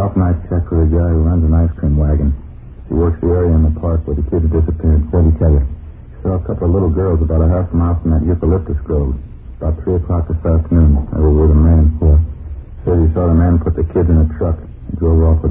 Ralph and I checked with a guy who runs an ice cream wagon. He works the area in the park where the kids disappeared. What'd he tell you? He saw a couple of little girls about a half a mile from that eucalyptus grove. About 3 o'clock this afternoon. They were with a man. Yeah. Said he saw the man put the kids in a truck and drove off with